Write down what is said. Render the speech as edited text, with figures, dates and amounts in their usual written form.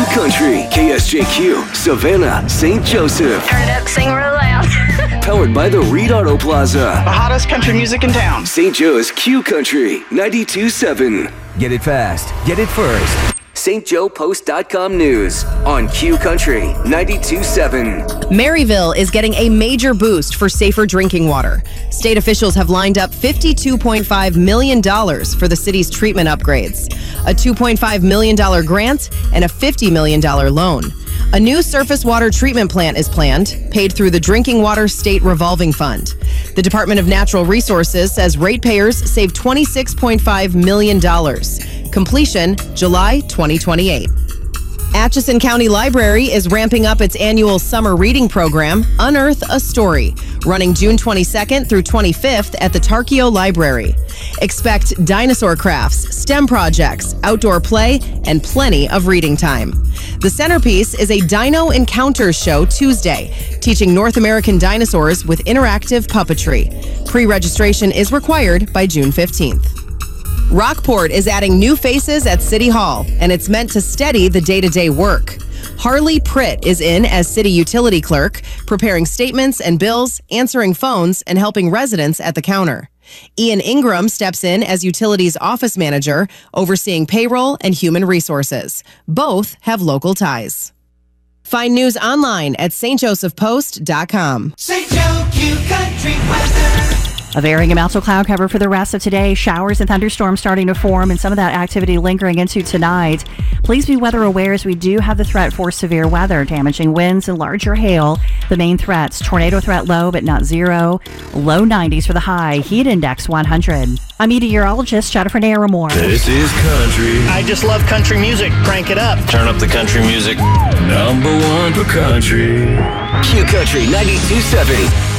Country, KSJQ, Savannah, St. Joseph. Turn it up, sing real loud. Powered by the Reed Auto Plaza. The hottest country music in town. St. Joe's Q Country, 92.7. Get it fast. Get it first. StJoePost.com News on Q Country 92.7. Maryville is getting a major boost for safer drinking water. State officials have lined up $52.5 million for the city's treatment upgrades, a $2.5 million grant, and a $50 million loan. A new surface water treatment plant is planned, paid through the Drinking Water State Revolving Fund. The Department of Natural Resources says ratepayers save $26.5 million. Completion, July 2028. Atchison County Library is ramping up its annual summer reading program, Unearth a Story, running June 22nd through 25th at the Tarkio Library. Expect dinosaur crafts, STEM projects, outdoor play, and plenty of reading time. The centerpiece is a Dino Encounters show Tuesday, teaching North American dinosaurs with interactive puppetry. Pre-registration is required by June 15th. Rockport is adding new faces at City Hall, and it's meant to steady the day-to-day work. Harley Pritt is in as city utility clerk, preparing statements and bills, answering phones, and helping residents at the counter. Ian Ingram steps in as utilities office manager, overseeing payroll and human resources. Both have local ties. Find news online at stjosephpost.com. St. Joe Q Country weather. A varying amounts of cloud cover for the rest of today. Showers and thunderstorms starting to form, and some of that activity lingering into tonight. Please be weather aware as we do have the threat for severe weather, damaging winds and larger hail. The main threats: tornado threat low but not zero. Low 90s for the high. Heat index 100. I'm meteorologist Jennifer Naramore. This is country. I just love country music. Crank it up. Turn up the country music. #1 for country. Q Country 92.7.